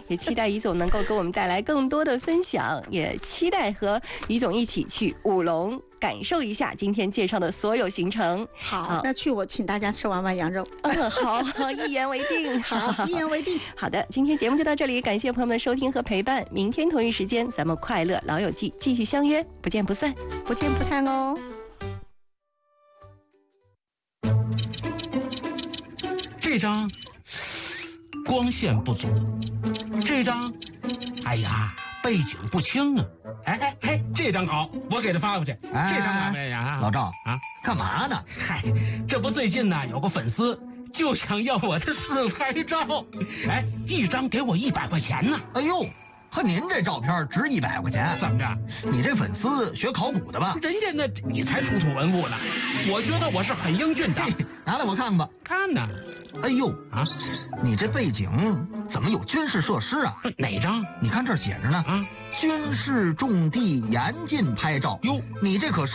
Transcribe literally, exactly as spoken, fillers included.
也期待于总能够给我们带来更多的分享，也期待和于总一起去武隆感受一下今天介绍的所有行程。 好，好那去我请大家吃碗碗羊肉。 嗯，好，一言为定。 好，一言为定。 好的，今天节目就到这里，感谢朋友们的收听和陪伴。明天同一时间，咱们快乐老友记继续相约，不见不散， 不见不散哦。 这张光线不足，这张，哎呀，背景不清啊！哎哎哎，这张好，我给他发过去。 哎、 这张哪位呀？ 老赵啊， 干嘛呢？ 嗨，这不最近呢有个粉丝就想要我的自拍照，哎，一张给我一百块钱呢。 哎呦，和您这照片值一百块钱？ 怎么着？ 你这粉丝学考古的吧？ 人家那你才出土文物呢，我觉得我是很英俊的。 拿来我看看吧。 看呢。 哎呦啊， 你这背景怎么有军事设施啊？ 哪张？ 你看这儿写着呢。 啊， 军事重地严禁拍照。 哟， 你这可是。